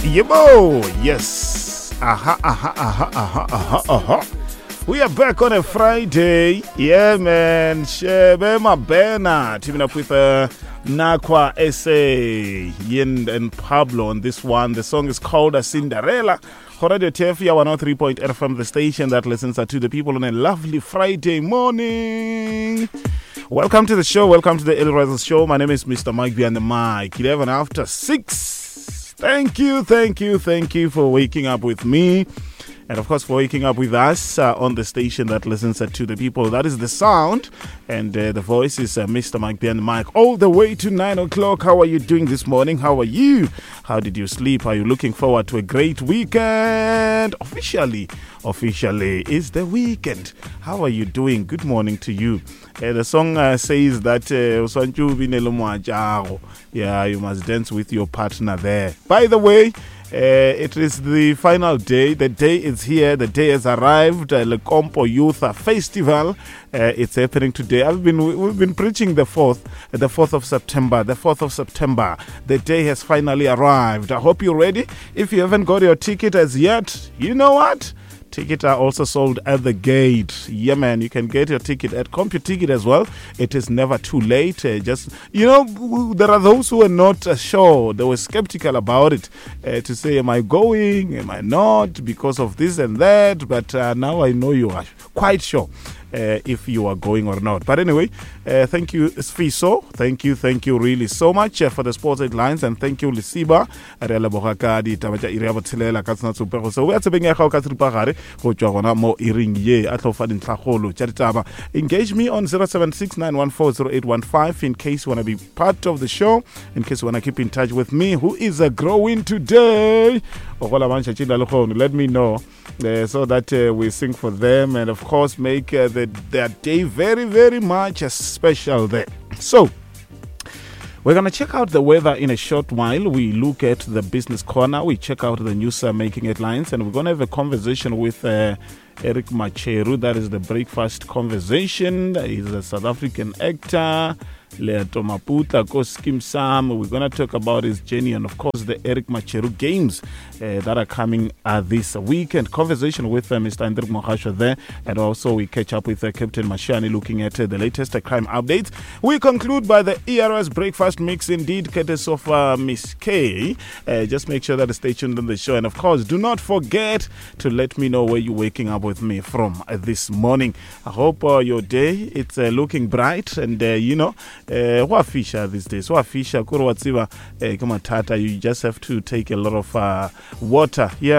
Yebo, yes. We are back on a Friday. Yeah, man. Shebe Mabena. Teaming up with Nakwa SA, Yin and Pablo on this one. The song is called Cinderella. Radio TFI 103.FM, the station that listens to the people on a lovely Friday morning. Welcome to the show. Welcome to the El Rizal Show. My name is Mr. Mike behind the mic. 11 after 6. Thank you for waking up with me. And of course, for waking up with us on the station that listens to the people. That is the sound. And the voice is Mr. Mike behind the mic. All the way to 9 o'clock. How are you doing this morning? How are you? How did you sleep? Are you looking forward to a great weekend? Officially, it's the weekend. How are you doing? Good morning to you. The song says that you must dance with your partner there. By the way, it is the final day. The day is here. The day has arrived. Lekompo Youth Festival. It's happening today. We've been preaching the 4th of September. The 4th of September. The day has finally arrived. I hope you're ready. If you haven't got your ticket as yet, you know what? Tickets are also sold at the gate. Yeah, man, you can get your ticket at CompuTicket as well. It is never too late. There are those who are not sure. They were skeptical about it to say, am I going? Am I not? Because of this and that. But now I know you are quite sure if you are going or not. But anyway, thank you, Sfiso. Thank you really so much for the sports headlines. And thank you, Lisiba. So we are engage me on 0769140815 in case you want to be part of the show, in case you want to keep in touch with me. Who is growing today? Let me know so that we sing for them and of course make their day very, very much special there. So we're going to check out the weather in a short while. We look at the business corner. We check out the news making headlines. And we're going to have a conversation with Eric Macheru. That is the breakfast conversation. He's a South African actor. Leato Maputa, Koskim Sam. We're going to talk about his journey and, of course, the Eric Macheru games that are coming this weekend. Conversation with Mr. Hendrik Mohasho there. And also we catch up with Captain Mashani looking at the latest crime updates. We conclude by the ERS breakfast mix, indeed, courtesy of Miss K. Just make sure that you stay tuned on the show. And, of course, do not forget to let me know where you're waking up with me from this morning. I hope your day, it's looking bright and, Wafisha these days. Wafisha, you just have to take a lot of water. Yeah.